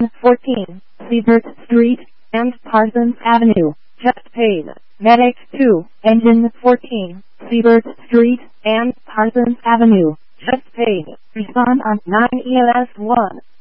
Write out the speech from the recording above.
14, Siebert Street, and Parsons Avenue, just paid. Medic 2, Engine 14, Siebert Street, and Parsons Avenue, just paid. Respond on 9 ELS 1.